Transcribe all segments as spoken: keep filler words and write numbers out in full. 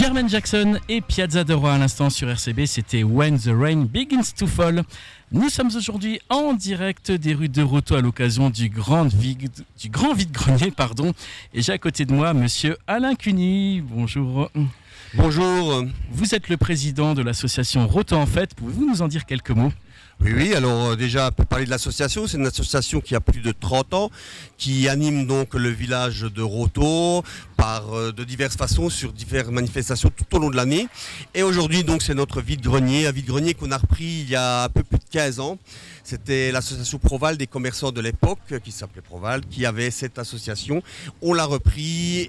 Jermaine Jackson et Piazza de Roi à l'instant sur R C B, c'était When the Rain Begins to Fall. Nous sommes aujourd'hui en direct des rues de Roto à l'occasion du grand vide, du grand vide-grenier, pardon. Et j'ai à côté de moi monsieur Alain Cuny. Bonjour. Bonjour. Vous êtes le président de l'association Roto en Fête. Pouvez-vous nous en dire quelques mots ? Oui, oui, alors euh, déjà pour parler de l'association, c'est une association qui a plus de trente ans, qui anime donc le village de Roto par euh, de diverses façons sur diverses manifestations tout au long de l'année. Et aujourd'hui donc c'est notre vide-grenier, un vide-grenier qu'on a repris il y a un peu plus de quinze ans. C'était l'association Proval des commerçants de l'époque, qui s'appelait Proval, qui avait cette association. On l'a repris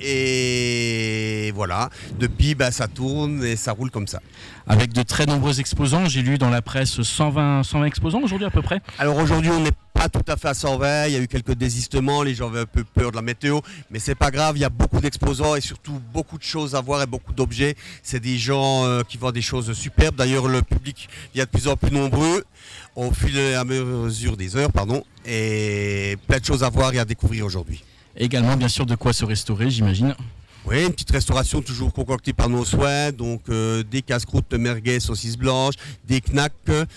et voilà, depuis ben, ça tourne et ça roule comme ça. Avec de très nombreux exposants, j'ai lu dans la presse cent vingt, cent vingt exposants aujourd'hui à peu près. Alors aujourd'hui on n'est pas tout à fait à cent vingt, il y a eu quelques désistements, les gens avaient un peu peur de la météo, mais c'est pas grave, il y a beaucoup d'exposants et surtout beaucoup de choses à voir et beaucoup d'objets. C'est des gens euh, qui vendent des choses superbes, d'ailleurs le public vient de plus en plus nombreux au fil et à mesure des heures, pardon, et plein de choses à voir et à découvrir aujourd'hui. Également bien sûr de quoi se restaurer, j'imagine. Oui, une petite restauration toujours concoctée par nos soins, donc euh, des casse-croûtes de merguez, saucisses blanches, des knacks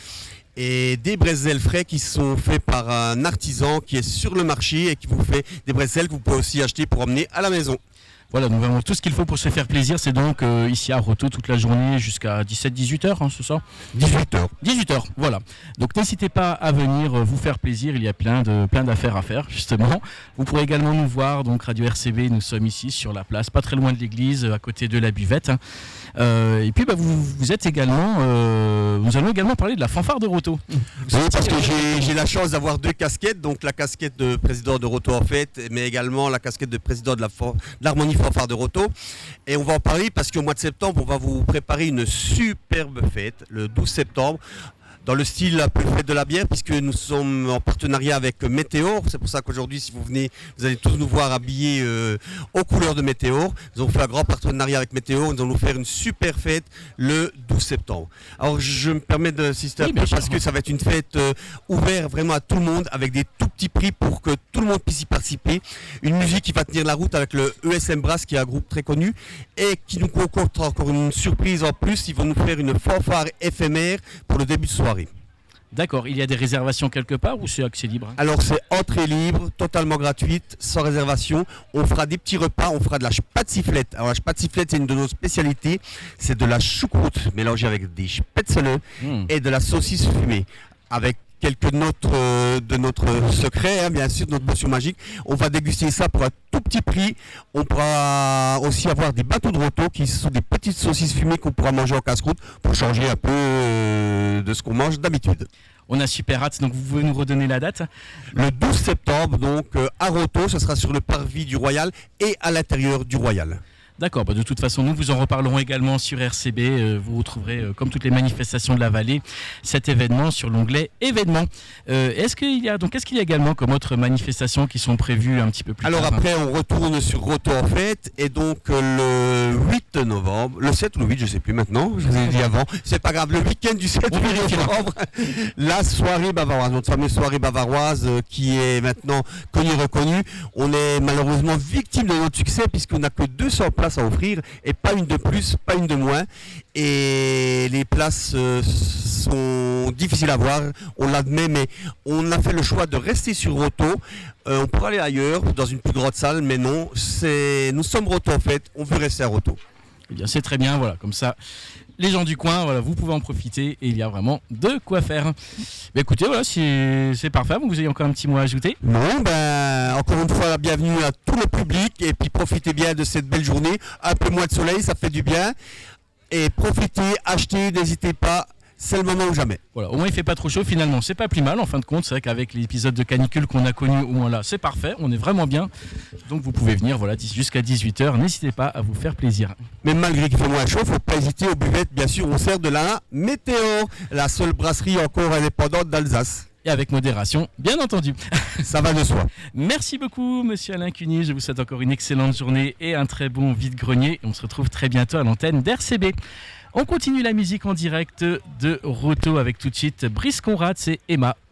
et des bretzels frais qui sont faits par un artisan qui est sur le marché et qui vous fait des bretzels que vous pouvez aussi acheter pour emmener à la maison. Voilà, nous avons tout ce qu'il faut pour se faire plaisir. C'est donc euh, ici à Roto toute la journée jusqu'à dix-sept à dix-huit heures, hein, c'est ça ? dix-huit heures. dix-huit heures, voilà. Donc n'hésitez pas à venir euh, vous faire plaisir. Il y a plein, de, plein d'affaires à faire, justement. Vous pourrez également nous voir, donc Radio R C B, nous sommes ici sur la place, pas très loin de l'église, à côté de la buvette. Hein. Euh, et puis bah, vous, vous êtes également, euh, nous allons également parler de la fanfare de Roto. Oui, parce que j'ai, j'ai la chance d'avoir deux casquettes, donc la casquette de président de Roto en Fête, mais également la casquette de président de, la for- de l'harmonie fanfare de Roto. Et on va en parler parce qu'au mois de septembre, on va vous préparer une superbe fête, le douze septembre, dans le style un peu fête de la bière, puisque nous sommes en partenariat avec Météor. C'est pour ça qu'aujourd'hui, si vous venez, vous allez tous nous voir habillés euh, aux couleurs de Météor. Nous avons fait un grand partenariat avec Météor. Nous allons nous faire une super fête le douze septembre. Alors, je me permets d'insister un oui, peu parce que ça va être une fête euh, ouverte vraiment à tout le monde, avec des tout petits prix pour que tout le monde puisse y participer. Une musique qui va tenir la route avec le E S M Brass, qui est un groupe très connu, et qui nous concocte encore une surprise en plus. Ils vont nous faire une fanfare éphémère pour le début de soirée. D'accord, il y a des réservations quelque part ou c'est accès libre ? Alors c'est entrée libre, totalement gratuite, sans réservation. On fera des petits repas, on fera de la spätzle. Alors la spätzle, c'est une de nos spécialités. C'est de la choucroute mélangée avec des spätzle mmh. et de la saucisse fumée. Avec quelques notes euh, de notre secret, hein, bien sûr, de notre potion magique. On va déguster ça pour un tout petit prix. On pourra aussi avoir des bateaux de Roto qui sont des petites saucisses fumées qu'on pourra manger en casse-croûte pour changer un peu euh, de ce qu'on mange d'habitude. On a super hâte, donc vous pouvez nous redonner la date ? Le douze septembre, donc euh, à Roto, ce sera sur le parvis du Royal et à l'intérieur du Royal. D'accord, bah de toute façon, nous vous en reparlerons également sur R C B. Euh, vous retrouverez, euh, comme toutes les manifestations de la vallée, cet événement sur l'onglet événements. Euh, est-ce qu'il y a donc, est-ce qu'il y a également comme autres manifestations qui sont prévues un petit peu plus Alors tard ? après, on retourne sur Roto en Fête et donc euh, le huit novembre, le sept ou le huit, je sais plus maintenant, je vous ai dit avant, c'est pas grave, le week-end du sept novembre, la soirée bavaroise, notre fameuse soirée bavaroise euh, qui est maintenant connue et reconnue. On est malheureusement victime de notre succès puisqu'on n'a que deux cents places à offrir et pas une de plus, pas une de moins, et les places euh, sont difficiles à voir, on l'admet, mais on a fait le choix de rester sur Roto. Euh, on pourrait aller ailleurs dans une plus grande salle, mais non, c'est nous sommes Roto en fait, on veut rester à Roto. Eh bien c'est très bien, voilà, comme ça les gens du coin, voilà, vous pouvez en profiter et il y a vraiment de quoi faire. Mais écoutez, voilà, c'est, c'est parfait. Vous avez encore un petit mot à ajouter ? Non, ben encore une fois la bienvenue à tout le public et puis profitez bien de cette belle journée. Un peu moins de soleil, ça fait du bien. Et profitez, achetez, n'hésitez pas. C'est le moment ou jamais. Voilà, au moins il fait pas trop chaud finalement, c'est pas plus mal en fin de compte, c'est vrai qu'avec l'épisode de canicule qu'on a connu au moins là, c'est parfait, on est vraiment bien. Donc vous pouvez venir voilà, jusqu'à dix-huit heures, n'hésitez pas à vous faire plaisir. Mais malgré qu'il fait moins chaud, il ne faut pas hésiter aux buvettes, bien sûr, on sert de la Météor, la seule brasserie encore indépendante d'Alsace. Et avec modération, bien entendu. Ça va de soi. Merci beaucoup, monsieur Alain Cuny. Je vous souhaite encore une excellente journée et un très bon vide-grenier. On se retrouve très bientôt à l'antenne d'R C B. On continue la musique en direct de Roto avec tout de suite Brice Conrad, c'est Emma.